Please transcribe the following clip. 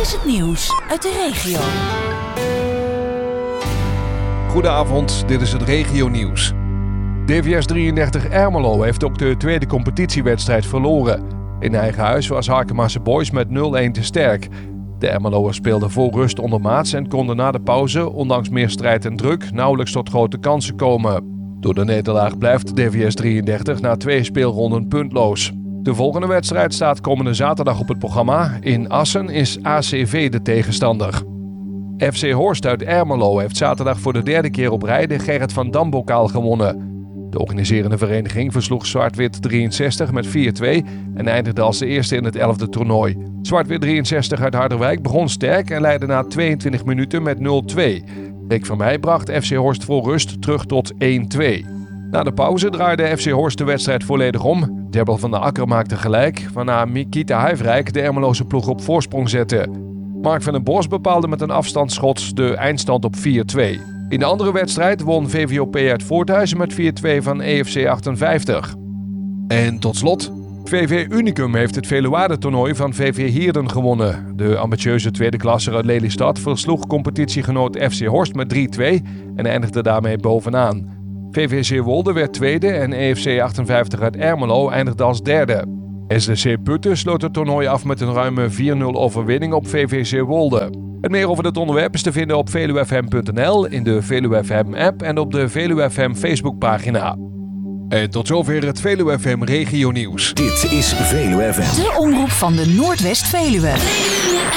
is het nieuws uit de regio. Goedenavond, dit is het regionieuws. DVS 33 Ermelo heeft ook de tweede competitiewedstrijd verloren. In eigen huis was Harkemasse Boys met 0-1 te sterk. De Ermeloers speelden vol rust ondermaats en konden na de pauze, ondanks meer strijd en druk, nauwelijks tot grote kansen komen. Door de nederlaag blijft DVS 33 na 2 speelronden puntloos. De volgende wedstrijd staat komende zaterdag op het programma. In Assen is ACV de tegenstander. FC Horst uit Ermelo heeft zaterdag voor de 3e keer op rij de Gerrit van Dam-bokaal gewonnen. De organiserende vereniging versloeg Zwart-Wit 63 met 4-2 en eindigde als de eerste in het 11e toernooi. Zwart-Wit 63 uit Harderwijk begon sterk en leidde na 22 minuten met 0-2. Rick van Meij bracht FC Horst voor rust terug tot 1-2. Na de pauze draaide FC Horst de wedstrijd volledig om. Derbel van der Akker maakte gelijk, waarna Mikita Huivrijk de Ermeloze ploeg op voorsprong zette. Mark van den Bos bepaalde met een afstandsschot de eindstand op 4-2. In de andere wedstrijd won VVOP uit Voorthuizen met 4-2 van EFC 58. En tot slot, VV Unicum heeft het Veluade-toernooi van VV Hierden gewonnen. De ambitieuze tweede klasser uit Lelystad versloeg competitiegenoot FC Horst met 3-2 en eindigde daarmee bovenaan. VV Zeewolde werd tweede en EFC 58 uit Ermelo eindigde als derde. SDC Putten sloot het toernooi af met een ruime 4-0 overwinning op VV Zeewolde. Het meer over dit onderwerp is te vinden op veluwefm.nl, in de Veluwe FM app en op de Veluwe FM Facebookpagina. En tot zover het Veluwe FM regionieuws. Dit is Veluwe FM. De omroep van de Noordwest-Veluwe.